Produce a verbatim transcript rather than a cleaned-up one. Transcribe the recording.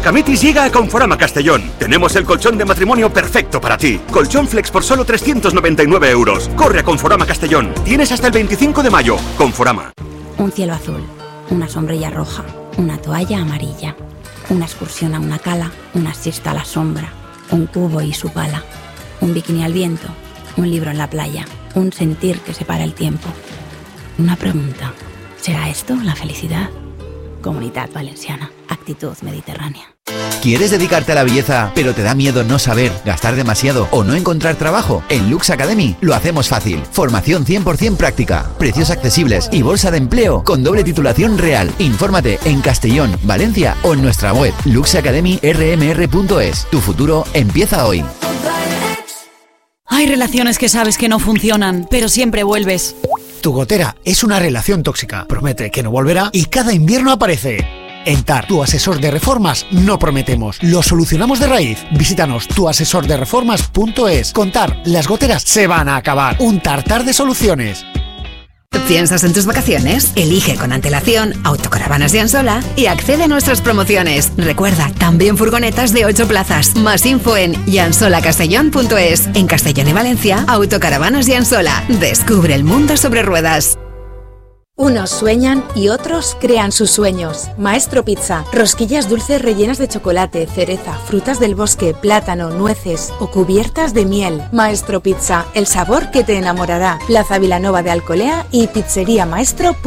Camitis llega a Conforama Castellón. Tenemos el colchón de matrimonio perfecto para ti. Colchón Flex por solo trescientos noventa y nueve euros. Corre a Conforama Castellón. Tienes hasta el veinticinco de mayo. Conforama. Un cielo azul, una sombrilla roja, una toalla amarilla, una excursión a una cala, una siesta a la sombra, un cubo y su pala, un bikini al viento, un libro en la playa, un sentir que separa el tiempo. Una pregunta, ¿será esto la felicidad? Comunidad Valenciana, actitud mediterránea. ¿Quieres dedicarte a la belleza, pero te da miedo no saber, gastar demasiado o no encontrar trabajo? En Lux Academy lo hacemos fácil. Formación cien por ciento práctica, precios accesibles y bolsa de empleo con doble titulación real. Infórmate en Castellón, Valencia o en nuestra web lux academy r m r punto es. Tu futuro empieza hoy. Hay relaciones que sabes que no funcionan, pero siempre vuelves. Tu gotera es una relación tóxica. Promete que no volverá y cada invierno aparece. En T A R, tu asesor de reformas, no prometemos. Lo solucionamos de raíz. Visítanos tu asesor de reformas punto es. Con T A R, las goteras se van a acabar. Un tartar de soluciones. ¿Piensas en tus vacaciones? Elige con antelación Autocaravanas de Ansola y accede a nuestras promociones. Recuerda, también furgonetas de ocho plazas. Más info en yansolacastellón punto es. En Castellón y Valencia, Autocaravanas de Ansola. Descubre el mundo sobre ruedas. Unos sueñan y otros crean sus sueños. Maestro Pizza. Rosquillas dulces rellenas de chocolate, cereza, frutas del bosque, plátano, nueces o cubiertas de miel. Maestro Pizza. El sabor que te enamorará. Plaza Vilanova de Alcolea y Pizzería Maestro.